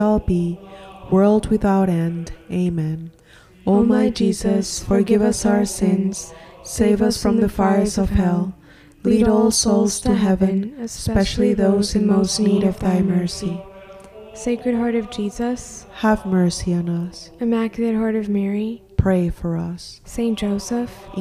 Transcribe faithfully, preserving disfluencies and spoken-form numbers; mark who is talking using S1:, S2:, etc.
S1: shall be, world without end. Amen. O my Jesus, forgive us our sins, save us from the fires of hell, lead all souls to heaven, especially those in most need of thy mercy.
S2: Sacred Heart of Jesus,
S1: have mercy on us.
S2: Immaculate Heart of Mary,
S1: pray for us.
S2: Saint Joseph,